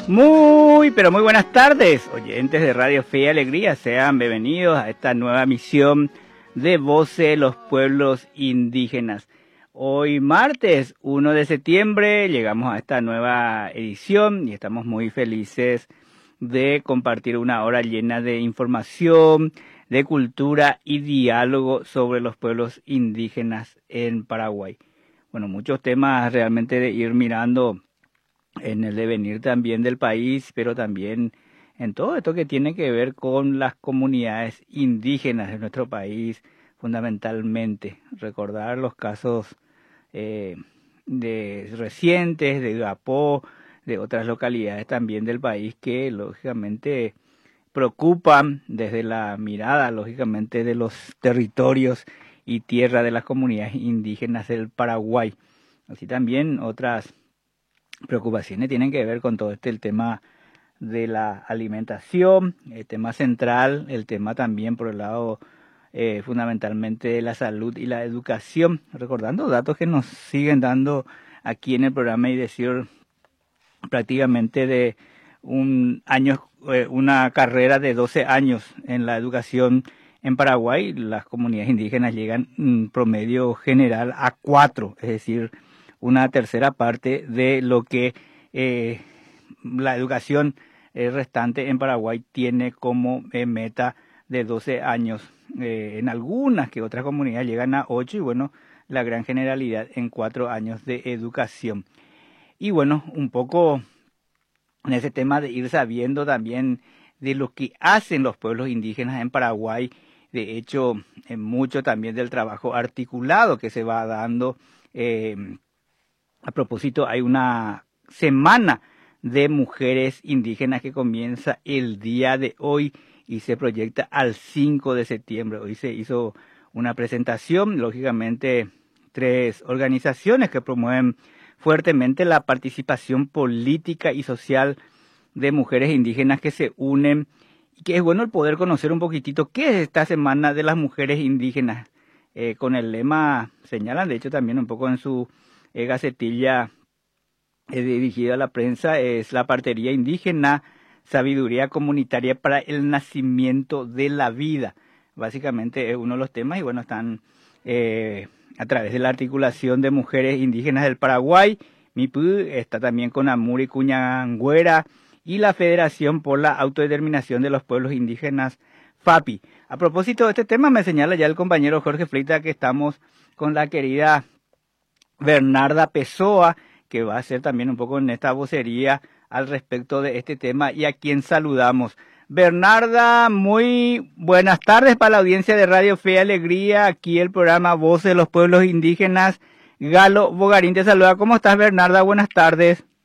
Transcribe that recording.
Muy, pero muy buenas tardes, oyentes de Radio Fe y Alegría. Sean bienvenidos a esta nueva misión de Voces de los Pueblos Indígenas. Hoy martes 1 de septiembre llegamos a esta nueva edición y estamos muy felices de compartir una hora llena de información, de cultura y diálogo sobre los pueblos indígenas en Paraguay. Bueno, muchos temas realmente de ir mirando en el devenir también del país, pero también en todo esto que tiene que ver con las comunidades indígenas de nuestro país, fundamentalmente. Recordar los casos de recientes de Gapó, de otras localidades también del país que lógicamente preocupan desde la mirada, lógicamente, de los territorios y tierra de las comunidades indígenas del Paraguay. Así también otras preocupaciones tienen que ver con todo el tema de la alimentación, el tema central, el tema también por el lado fundamentalmente de la salud y la educación, recordando datos que nos siguen dando aquí en el programa y decir prácticamente de un año, una carrera de 12 años en la educación en Paraguay. Las comunidades indígenas llegan en promedio general a 4, es decir, una tercera parte de lo que la educación restante en Paraguay tiene como meta de 12 años. En algunas que otras comunidades llegan a 8 y bueno, la gran generalidad en 4 años de educación. Y bueno, un poco en ese tema de ir sabiendo también de lo que hacen los pueblos indígenas en Paraguay, de hecho, mucho también del trabajo articulado que se va dando. A propósito, hay una semana de mujeres indígenas que comienza el día de hoy y se proyecta al 5 de septiembre. Hoy se hizo una presentación, lógicamente 3 organizaciones que promueven fuertemente la participación política y social de mujeres indígenas que se unen, y que es bueno el poder conocer un poquitito qué es esta semana de las mujeres indígenas. Con el lema, señalan de hecho también un poco en su gacetilla dirigida a la prensa, es la partería indígena, sabiduría comunitaria para el nacimiento de la vida. Básicamente es uno de los temas y bueno, están a través de la articulación de mujeres indígenas del Paraguay, MIPU, está también con Amuri Cuñangüera y la Federación por la Autodeterminación de los Pueblos Indígenas, FAPI. A propósito de este tema, me señala ya el compañero Jorge Fleita que estamos con la querida Bernarda Pessoa, que va a ser también un poco en esta vocería al respecto de este tema y a quien saludamos. Bernarda, muy buenas tardes para la audiencia de Radio Fe y Alegría, aquí el programa Voces de los Pueblos Indígenas. Galo Bogarín te saluda. ¿Cómo estás, Bernarda? Buenas tardes.